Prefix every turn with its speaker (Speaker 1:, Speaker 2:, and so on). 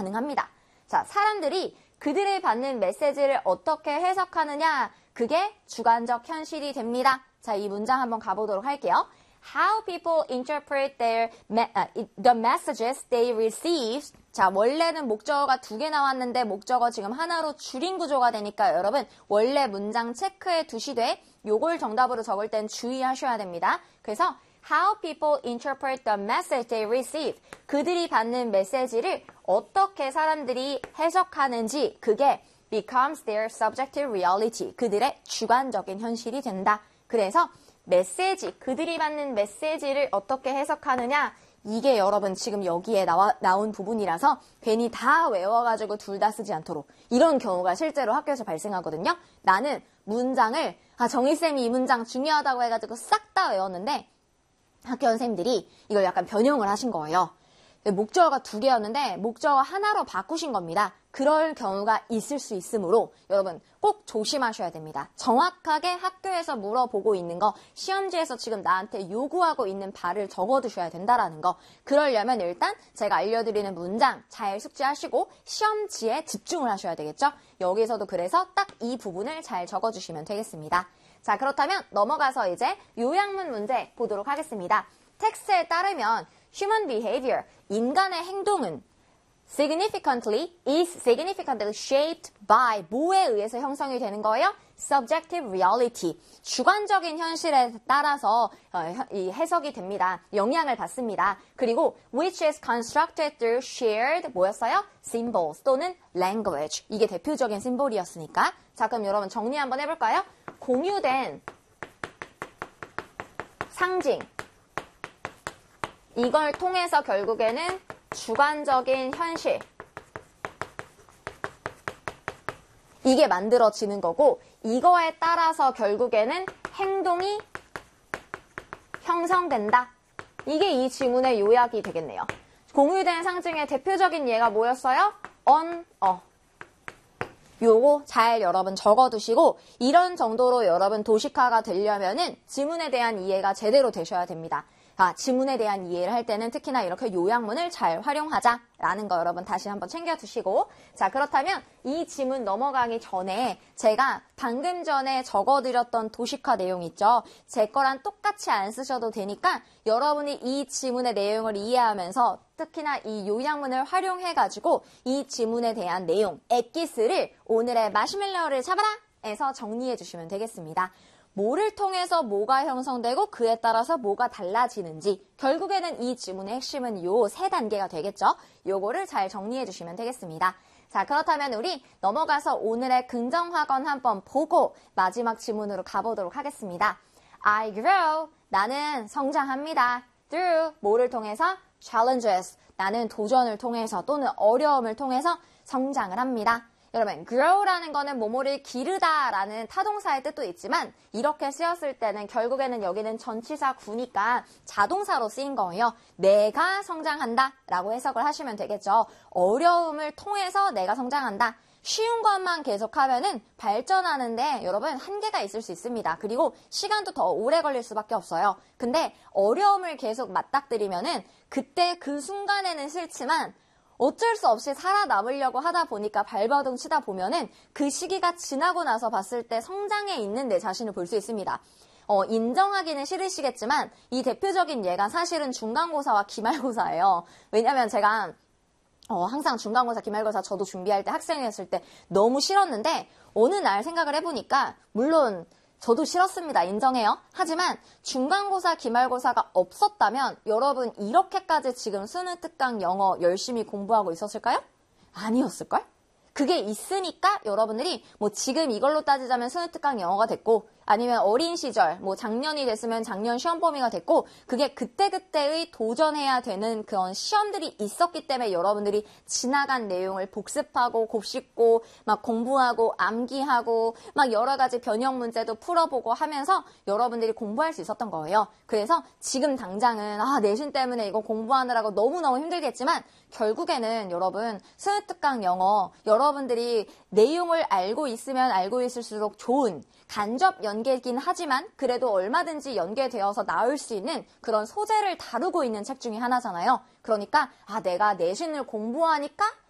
Speaker 1: 가능합니다. 자, 사람들이 그들이 받는 메시지를 어떻게 해석하느냐, 그게 주관적 현실이 됩니다. 자, 이 문장 한번 가보도록 할게요. How people interpret the messages they receive. 자, 원래는 목적어가 2개 나왔는데 목적어 지금 하나로 줄인 구조가 되니까 여러분 원래 문장 체크해 두시되 요걸 정답으로 적을 땐 주의하셔야 됩니다. 그래서 How people interpret the message they receive. 그들이 받는 메시지를 어떻게 사람들이 해석하는지 그게 becomes their subjective reality. 그들의 주관적인 현실이 된다. 그래서 메시지, 그들이 받는 메시지를 어떻게 해석하느냐, 이게 여러분 지금 여기에 나온 부분이라서 괜히 다 외워가지고 둘 다 쓰지 않도록. 이런 경우가 실제로 학교에서 발생하거든요. 나는 문장을 정희쌤이 이 문장 중요하다고 해가지고 싹 다 외웠는데 학교 선생님들이 이걸 약간 변형을 하신 거예요. 목적어가 2개였는데 목적어 하나로 바꾸신 겁니다. 그럴 경우가 있을 수 있으므로 여러분 꼭 조심하셔야 됩니다. 정확하게 학교에서 물어보고 있는 거, 시험지에서 지금 나한테 요구하고 있는 바를 적어두셔야 된다라는 거. 그러려면 일단 제가 알려드리는 문장 잘 숙지하시고 시험지에 집중을 하셔야 되겠죠? 여기서도 그래서 딱 이 부분을 잘 적어주시면 되겠습니다. 자, 그렇다면 넘어가서 이제 요약문 문제 보도록 하겠습니다. 텍스트에 따르면 human behavior, 인간의 행동은 significantly shaped by 뭐에 의해서 형성이 되는 거예요? subjective reality, 주관적인 현실에 따라서 이 해석이 됩니다. 영향을 받습니다. 그리고 which is constructed through shared 뭐였어요? symbols 또는 language. 이게 대표적인 심볼이었으니까. 자, 그럼 여러분 정리 한번 해볼까요? 공유된 상징, 이걸 통해서 결국에는 주관적인 현실, 이게 만들어지는 거고 이거에 따라서 결국에는 행동이 형성된다. 이게 이 지문의 요약이 되겠네요. 공유된 상징의 대표적인 예가 뭐였어요? 요거 잘 여러분 적어두시고 이런 정도로 여러분 도식화가 되려면은 지문에 대한 이해가 제대로 되셔야 됩니다. 지문에 대한 이해를 할 때는 특히나 이렇게 요약문을 잘 활용하자라는 거 여러분 다시 한번 챙겨두시고. 자, 그렇다면 이 지문 넘어가기 전에 제가 방금 전에 적어드렸던 도식화 내용 있죠? 제 거랑 똑같이 안 쓰셔도 되니까 여러분이 이 지문의 내용을 이해하면서 특히나 이 요약문을 활용해가지고 이 지문에 대한 내용, 엑기스를 오늘의 마시멜로우를 잡아라! 에서 정리해 주시면 되겠습니다. 뭐를 통해서 뭐가 형성되고 그에 따라서 뭐가 달라지는지 결국에는 이 지문의 핵심은 요 3단계가 되겠죠. 요거를 잘 정리해 주시면 되겠습니다. 자, 그렇다면 우리 넘어가서 오늘의 긍정학원 한번 보고 마지막 지문으로 가보도록 하겠습니다. I grow, 나는 성장합니다. Through, 뭐를 통해서? Challenges, 나는 도전을 통해서 또는 어려움을 통해서 성장을 합니다. 여러분, grow라는 거는 뭐뭐를 기르다라는 타동사의 뜻도 있지만 이렇게 쓰였을 때는 결국에는 여기는 전치사 구니까 자동사로 쓰인 거예요. 내가 성장한다 라고 해석을 하시면 되겠죠. 어려움을 통해서 내가 성장한다. 쉬운 것만 계속하면은 발전하는데 여러분 한계가 있을 수 있습니다. 그리고 시간도 더 오래 걸릴 수밖에 없어요. 근데 어려움을 계속 맞닥뜨리면은 그때 그 순간에는 싫지만 어쩔 수 없이 살아남으려고 하다 보니까 발버둥 치다 보면은 그 시기가 지나고 나서 봤을 때 성장해 있는 내 자신을 볼 수 있습니다. 인정하기는 싫으시겠지만 이 대표적인 예가 사실은 중간고사와 기말고사예요. 왜냐면 제가 항상 중간고사, 기말고사 저도 준비할 때 학생이었을 때 너무 싫었는데 어느 날 생각을 해보니까 물론 저도 싫었습니다. 인정해요. 하지만 중간고사, 기말고사가 없었다면 여러분 이렇게까지 지금 수능 특강 영어 열심히 공부하고 있었을까요? 아니었을걸? 그게 있으니까 여러분들이 뭐 지금 이걸로 따지자면 수능 특강 영어가 됐고 아니면 어린 시절 뭐 작년이 됐으면 작년 시험 범위가 됐고 그게 그때그때의 도전해야 되는 그런 시험들이 있었기 때문에 여러분들이 지나간 내용을 복습하고 곱씹고 막 공부하고 암기하고 막 여러 가지 변형 문제도 풀어보고 하면서 여러분들이 공부할 수 있었던 거예요. 그래서 지금 당장은 내신 때문에 이거 공부하느라고 너무너무 힘들겠지만 결국에는 여러분 수능 특강 영어 여러분들이 내용을 알고 있으면 알고 있을수록 좋은 간접 연계이긴 하지만 그래도 얼마든지 연계되어서 나올 수 있는 그런 소재를 다루고 있는 책 중에 하나잖아요. 그러니까 내가 내신을 공부하니까